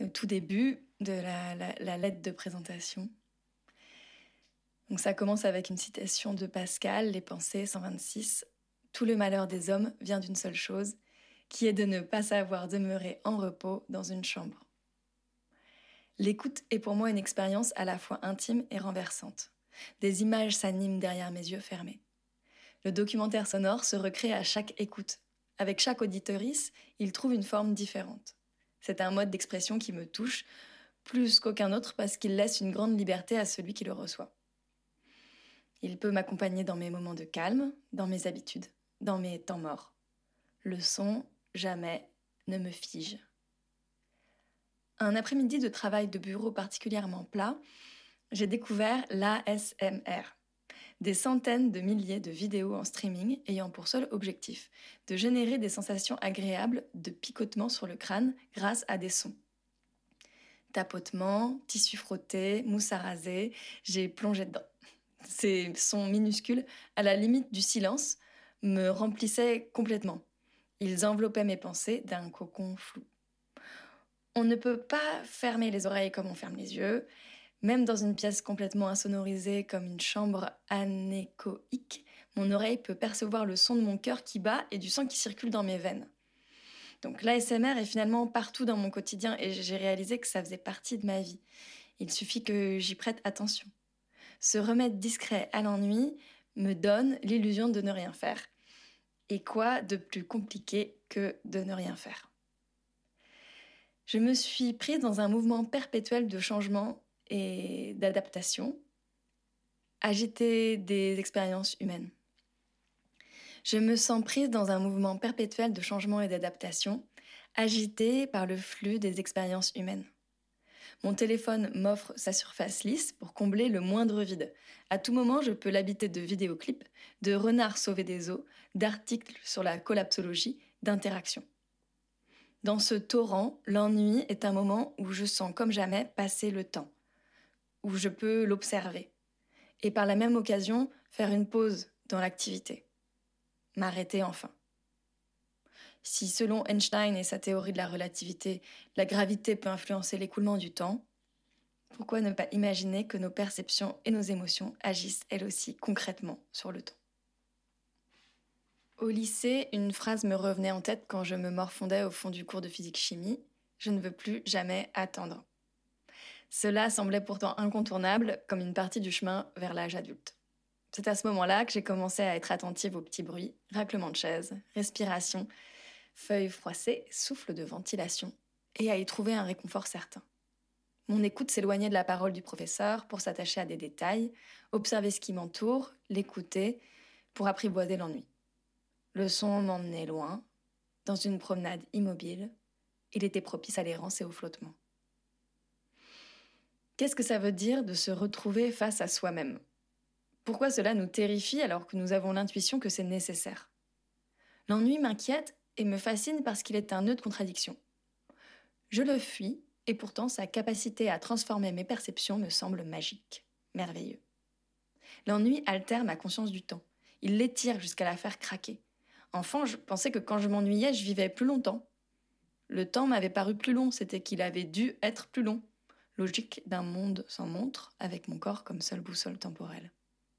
le tout début de la lettre de présentation. Donc ça commence avec une citation de Pascal, Les Pensées 126. « Tout le malheur des hommes vient d'une seule chose, qui est de ne pas savoir demeurer en repos dans une chambre. » L'écoute est pour moi une expérience à la fois intime et renversante. Des images s'animent derrière mes yeux fermés. Le documentaire sonore se recrée à chaque écoute. Avec chaque auditorice, il trouve une forme différente. C'est un mode d'expression qui me touche plus qu'aucun autre parce qu'il laisse une grande liberté à celui qui le reçoit. Il peut m'accompagner dans mes moments de calme, dans mes habitudes, dans mes temps morts. Le son, jamais, ne me fige. Un après-midi de travail de bureau particulièrement plat, j'ai découvert l'ASMR. Des centaines de milliers de vidéos en streaming ayant pour seul objectif de générer des sensations agréables de picotement sur le crâne grâce à des sons. Tapotement, tissu frotté, mousse à raser, j'ai plongé dedans. Ces sons minuscules, à la limite du silence, me remplissaient complètement. Ils enveloppaient mes pensées d'un cocon flou. On ne peut pas fermer les oreilles comme on ferme les yeux. Même dans une pièce complètement insonorisée comme une chambre anéchoïque, mon oreille peut percevoir le son de mon cœur qui bat et du sang qui circule dans mes veines. Donc l'ASMR est finalement partout dans mon quotidien et j'ai réalisé que ça faisait partie de ma vie. Il suffit que j'y prête attention. Ce remède discret à l'ennui me donne l'illusion de ne rien faire. Et quoi de plus compliqué que de ne rien faire ? Je me suis prise dans un mouvement perpétuel de changement et d'adaptation, agiter des expériences humaines. Je me sens prise dans un mouvement perpétuel de changement et d'adaptation, agitée par le flux des expériences humaines. Mon téléphone m'offre sa surface lisse pour combler le moindre vide. À tout moment, je peux l'habiter de vidéoclips, de renards sauvés des eaux, d'articles sur la collapsologie, d'interactions. Dans ce torrent, l'ennui est un moment où je sens comme jamais passer le temps, où je peux l'observer, et par la même occasion faire une pause dans l'activité, m'arrêter enfin. Si selon Einstein et sa théorie de la relativité, la gravité peut influencer l'écoulement du temps, pourquoi ne pas imaginer que nos perceptions et nos émotions agissent elles aussi concrètement sur le temps ? Au lycée, une phrase me revenait en tête quand je me morfondais au fond du cours de physique-chimie. Je ne veux plus jamais attendre. Cela semblait pourtant incontournable, comme une partie du chemin vers l'âge adulte. C'est à ce moment-là que j'ai commencé à être attentive aux petits bruits, raclements de chaises, respiration, feuilles froissées, souffle de ventilation, et à y trouver un réconfort certain. Mon écoute s'éloignait de la parole du professeur pour s'attacher à des détails, observer ce qui m'entoure, l'écouter, pour apprivoiser l'ennui. Le son m'emmenait loin, dans une promenade immobile. Il était propice à l'errance et au flottement. Qu'est-ce que ça veut dire de se retrouver face à soi-même ? Pourquoi cela nous terrifie alors que nous avons l'intuition que c'est nécessaire ? L'ennui m'inquiète et me fascine parce qu'il est un nœud de contradiction. Je le fuis et pourtant sa capacité à transformer mes perceptions me semble magique, merveilleux. L'ennui altère ma conscience du temps. Il l'étire jusqu'à la faire craquer. Enfant, je pensais que quand je m'ennuyais, je vivais plus longtemps. Le temps m'avait paru plus long, c'était qu'il avait dû être plus long. Logique d'un monde sans montre, avec mon corps comme seule boussole temporelle.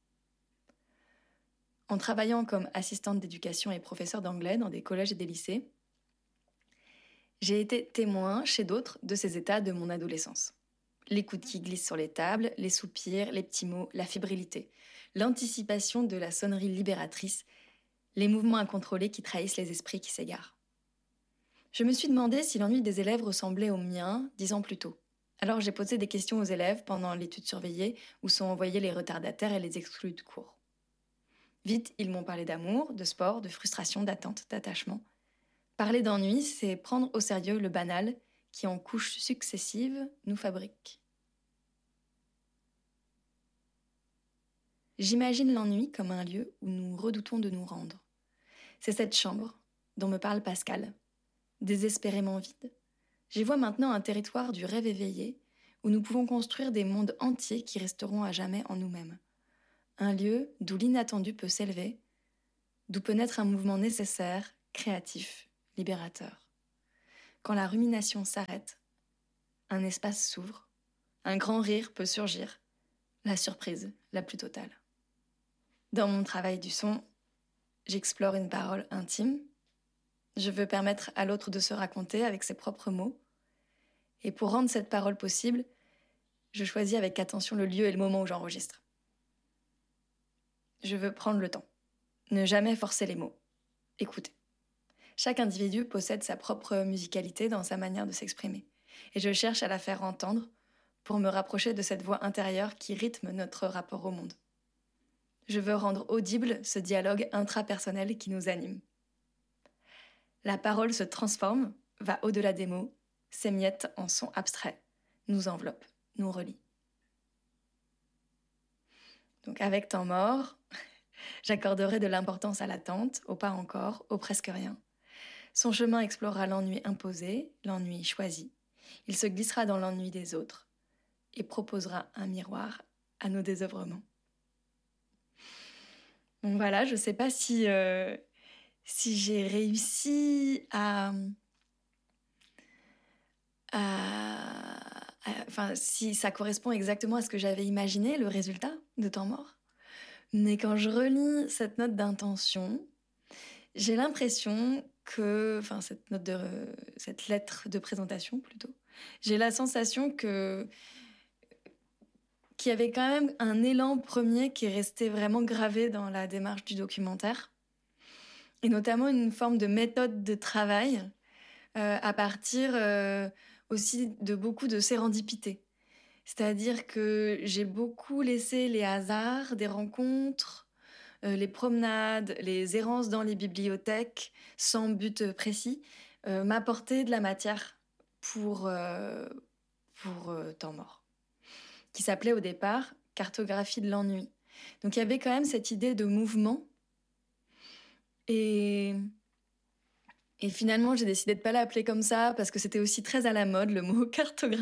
En travaillant comme assistante d'éducation et professeure d'anglais dans des collèges et des lycées, j'ai été témoin chez d'autres de ces états de mon adolescence. L'écoute qui glisse sur les tables, les soupirs, les petits mots, la fébrilité, l'anticipation de la sonnerie libératrice, les mouvements incontrôlés qui trahissent les esprits qui s'égarent. Je me suis demandé si l'ennui des élèves ressemblait au mien 10 ans plus tôt. Alors j'ai posé des questions aux élèves pendant l'étude surveillée où sont envoyés les retardataires et les exclus de cours. Vite, ils m'ont parlé d'amour, de sport, de frustration, d'attente, d'attachement. Parler d'ennui, c'est prendre au sérieux le banal qui, en couches successives, nous fabrique. J'imagine l'ennui comme un lieu où nous redoutons de nous rendre. C'est cette chambre dont me parle Pascal, désespérément vide. J'y vois maintenant un territoire du rêve éveillé où nous pouvons construire des mondes entiers qui resteront à jamais en nous-mêmes. Un lieu d'où l'inattendu peut s'élever, d'où peut naître un mouvement nécessaire, créatif, libérateur. Quand la rumination s'arrête, un espace s'ouvre, un grand rire peut surgir, la surprise la plus totale. Dans mon travail du son, j'explore une parole intime. Je veux permettre à l'autre de se raconter avec ses propres mots. Et pour rendre cette parole possible, je choisis avec attention le lieu et le moment où j'enregistre. Je veux prendre le temps, ne jamais forcer les mots, écouter. Chaque individu possède sa propre musicalité dans sa manière de s'exprimer. Et je cherche à la faire entendre pour me rapprocher de cette voix intérieure qui rythme notre rapport au monde. Je veux rendre audible ce dialogue intrapersonnel qui nous anime. La parole se transforme, va au-delà des mots, s'émiette en sons abstraits, nous enveloppe, nous relie. Donc avec Temps mort, j'accorderai de l'importance à l'attente, au pas encore, au presque rien. Son chemin explorera l'ennui imposé, l'ennui choisi. Il se glissera dans l'ennui des autres et proposera un miroir à nos désœuvrements. Donc voilà, je ne sais pas si j'ai réussi enfin, si ça correspond exactement à ce que j'avais imaginé, le résultat de Temps mort. Mais quand je relis cette note d'intention, j'ai l'impression que, enfin cette lettre de présentation plutôt, j'ai la sensation qu'il y avait quand même un élan premier qui est resté vraiment gravé dans la démarche du documentaire, et notamment une forme de méthode de travail à partir aussi de beaucoup de sérendipité. C'est-à-dire que j'ai beaucoup laissé les hasards des rencontres, les promenades, les errances dans les bibliothèques, sans but précis, m'apporter de la matière pour Temps mort, qui s'appelait au départ « Cartographie de l'ennui ». Donc il y avait quand même cette idée de mouvement. Et finalement, j'ai décidé de ne pas l'appeler comme ça, parce que c'était aussi très à la mode, le mot « cartographie ».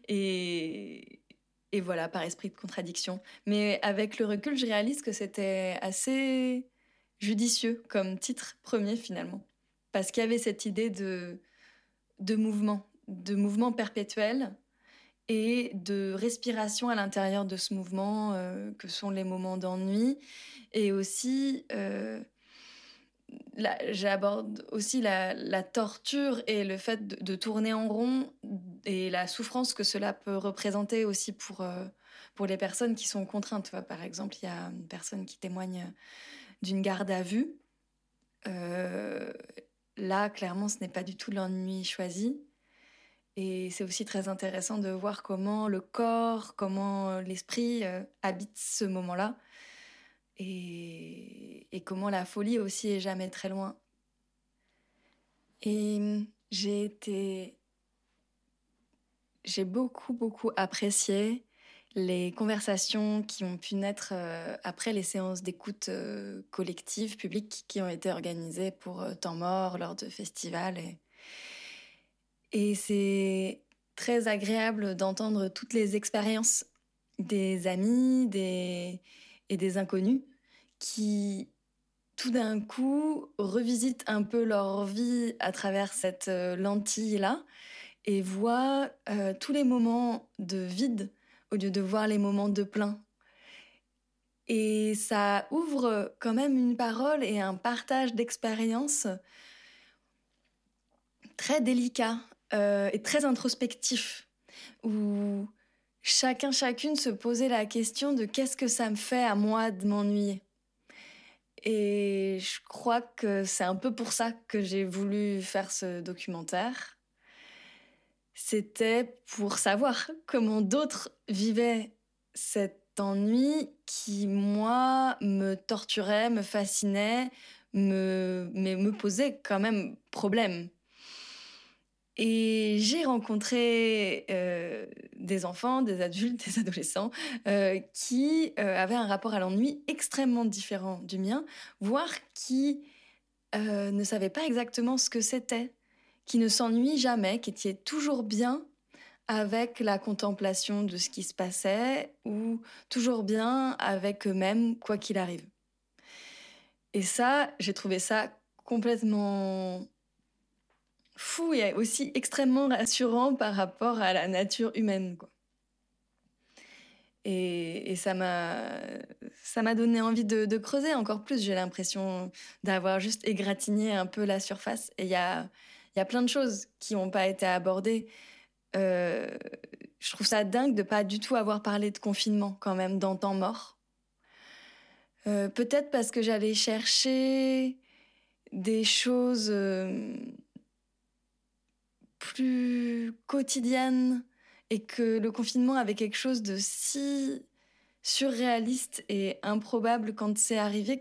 Et voilà, par esprit de contradiction. Mais avec le recul, je réalise que c'était assez judicieux comme titre premier, finalement. Parce qu'il y avait cette idée de mouvement perpétuel et de respiration à l'intérieur de ce mouvement, que sont les moments d'ennui. Et aussi, j'aborde aussi la torture et le fait de tourner en rond et la souffrance que cela peut représenter aussi pour les personnes qui sont contraintes. Tu vois, par exemple, il y a une personne qui témoigne d'une garde à vue. Là, clairement, ce n'est pas du tout l'ennui choisi. Et c'est aussi très intéressant de voir comment le corps, comment l'esprit habite ce moment-là. Et comment la folie aussi est jamais très loin. Et j'ai beaucoup apprécié les conversations qui ont pu naître après les séances d'écoute collective, publique, qui ont été organisées pour Temps mort lors de festivals. Et c'est très agréable d'entendre toutes les expériences des amis et des inconnus qui, tout d'un coup, revisitent un peu leur vie à travers cette lentille-là et voient tous les moments de vide au lieu de voir les moments de plein. Et ça ouvre quand même une parole et un partage d'expériences très délicat et très introspectif, où chacune se posait la question de qu'est-ce que ça me fait à moi de m'ennuyer. Et je crois que c'est un peu pour ça que j'ai voulu faire ce documentaire. C'était pour savoir comment d'autres vivaient cet ennui qui, moi, me torturait, me fascinait, mais me posait quand même problème. Et j'ai rencontré des enfants, des adultes, des adolescents qui avaient un rapport à l'ennui extrêmement différent du mien, voire qui ne savaient pas exactement ce que c'était, qui ne s'ennuient jamais, qui étaient toujours bien avec la contemplation de ce qui se passait ou toujours bien avec eux-mêmes, quoi qu'il arrive. Et ça, j'ai trouvé ça complètement fou et aussi extrêmement rassurant par rapport à la nature humaine, quoi. Et ça m'a donné envie de creuser encore plus. J'ai l'impression d'avoir juste égratigné un peu la surface. Et il y a plein de choses qui n'ont pas été abordées. Euh, je trouve ça dingue de pas du tout avoir parlé de confinement quand même dans Temps mort. Peut-être parce que j'allais chercher des choses plus quotidiennes et que le confinement avait quelque chose de si surréaliste et improbable quand c'est arrivé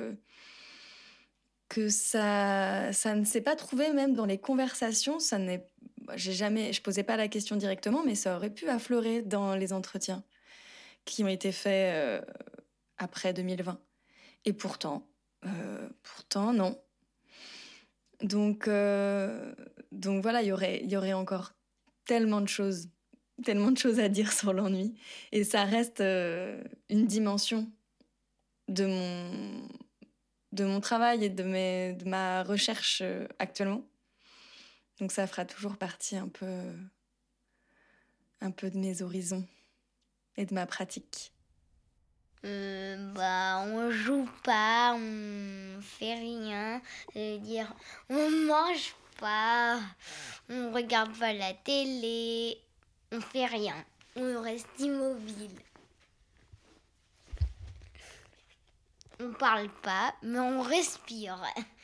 que ça ne s'est pas trouvé même dans les conversations. Je posais pas la question directement, mais ça aurait pu affleurer dans les entretiens qui ont été faits après 2020. Et pourtant non. Donc voilà, il y aurait encore tellement de choses à dire sur l'ennui. Et ça reste une dimension de mon travail et de ma recherche actuellement. Donc ça fera toujours partie un peu de mes horizons et de ma pratique. On joue pas, on fait rien. C'est-à-dire, on mange pas, on regarde pas la télé, on fait rien. On reste immobile. On parle pas, mais on respire.